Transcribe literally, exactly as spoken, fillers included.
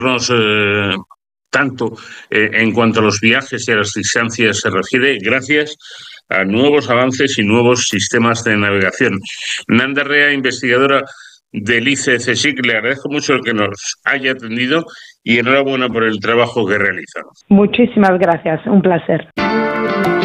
eh, tanto eh, en cuanto a los viajes y a las distancias se refiere, gracias a nuevos avances y nuevos sistemas de navegación. Nanda Rea, investigadora del I C E CSIC, le agradezco mucho el que nos haya atendido y enhorabuena por el trabajo que realiza. Muchísimas gracias, un placer.